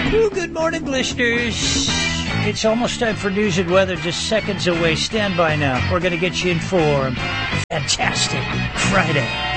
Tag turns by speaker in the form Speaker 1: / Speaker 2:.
Speaker 1: Ooh, good morning, listeners. It's almost time for news and weather, just seconds away. Stand by now. We're going to get you informed. Fantastic Friday.